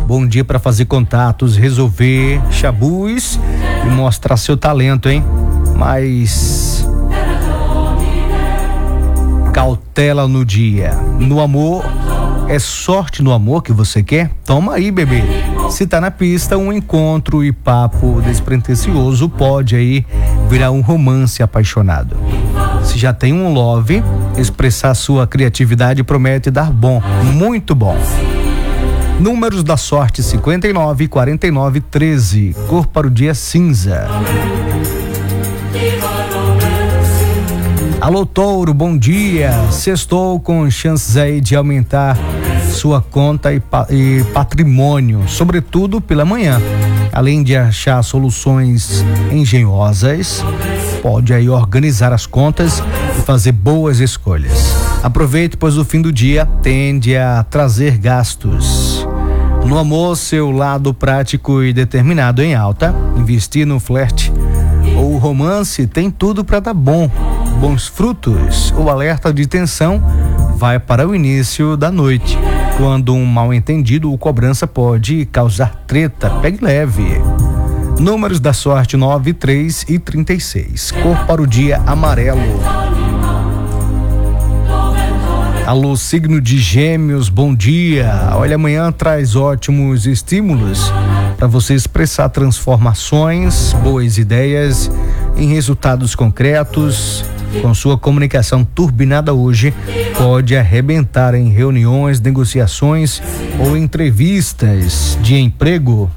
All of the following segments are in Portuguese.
Bom dia para fazer contatos, resolver chabus e mostrar seu talento, hein? Mas cautela no dia. No amor, é sorte no amor que você quer? Toma aí, bebê. Se tá na pista, um encontro e papo despretensioso pode aí virar um romance apaixonado. Se já tem um love, expressar sua criatividade promete dar bom, muito bom. Números da sorte: 59, 49, 13. Cor para o dia: cinza. Alô, Touro, bom dia. Sextou com chances aí de aumentar sua conta e patrimônio, sobretudo pela manhã. Além de achar soluções engenhosas, pode aí organizar as contas e fazer boas escolhas. Aproveite, pois o fim do dia tende a trazer gastos. No amor, seu lado prático e determinado em alta. Investir no flerte ou romance tem tudo para dar bons frutos. O alerta de tensão vai para o início da noite, quando um mal entendido ou cobrança pode causar treta. Pegue leve. Números da sorte: 9, 3 e 36. Cor para o dia: amarelo. Alô, signo de Gêmeos, bom dia. Olha, amanhã traz ótimos estímulos para você expressar transformações, boas ideias em resultados concretos. Com sua comunicação turbinada hoje, pode arrebentar em reuniões, negociações ou entrevistas de emprego.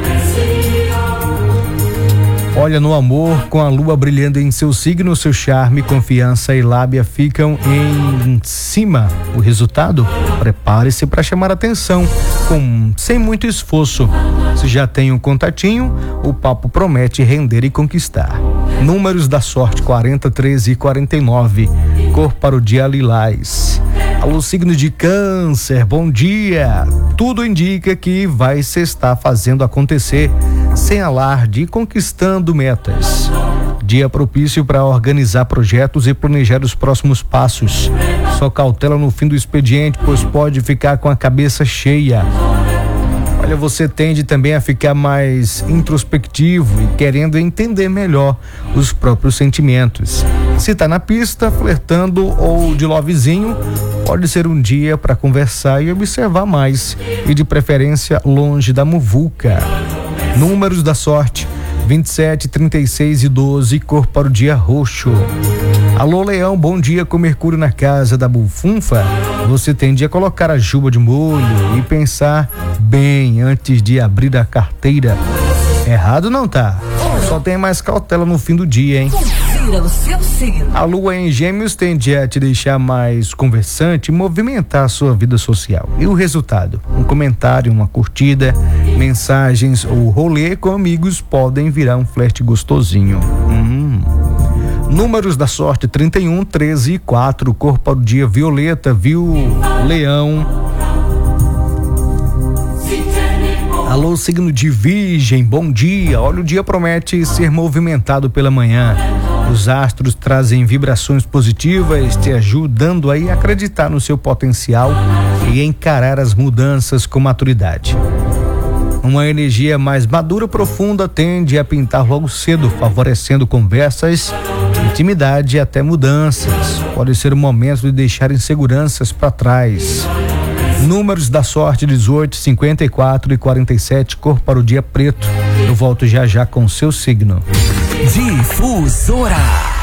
Olha, no amor, com a lua brilhando em seu signo, seu charme, confiança e lábia ficam em cima. O resultado? Prepare-se para chamar atenção, sem muito esforço. Se já tem um contatinho, o papo promete render e conquistar. Números da sorte: 40, 13 e 49. Cor para o dia: lilás. Alô, signo de Câncer, bom dia. Tudo indica que vai se estar fazendo acontecer, sem alarde, conquistando metas. Dia propício para organizar projetos e planejar os próximos passos. Só cautela no fim do expediente, pois pode ficar com a cabeça cheia. Olha, você tende também a ficar mais introspectivo e querendo entender melhor os próprios sentimentos. Se tá na pista, flertando ou de lovezinho, pode ser um dia para conversar e observar mais, e de preferência longe da muvuca. Números da sorte: 27, 36 e 12. Cor para o dia: roxo. Alô, Leão, bom dia. Com Mercúrio na casa da bufunfa, você tende a colocar a juba de molho e pensar bem antes de abrir a carteira. Errado não tá, só tem mais cautela no fim do dia, hein? A lua em Gêmeos tende a te deixar mais conversante e movimentar a sua vida social. E o resultado? Um comentário, uma curtida, mensagens ou rolê com amigos podem virar um flerte gostosinho. Números da sorte: 31, 13 e 4. Cor para o dia: violeta, viu, Leão? Alô, signo de Virgem, bom dia. Olha, o dia promete ser movimentado pela manhã. Os astros trazem vibrações positivas, te ajudando aí a acreditar no seu potencial e encarar as mudanças com maturidade. Uma energia mais madura, profunda, tende a pintar logo cedo, favorecendo conversas, intimidade e até mudanças. Pode ser o momento de deixar inseguranças para trás. Números da sorte: 18, 54 e 47. Cor para o dia: preto. Eu volto já com o seu signo. Difusora.